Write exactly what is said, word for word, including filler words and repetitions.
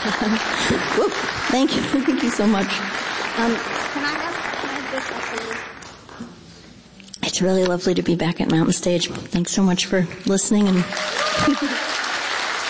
Whoop, thank you. Thank you so much. Um, Can I have, can I have this up a little? it's really lovely to be back at Mountain Stage. Thanks so much for listening and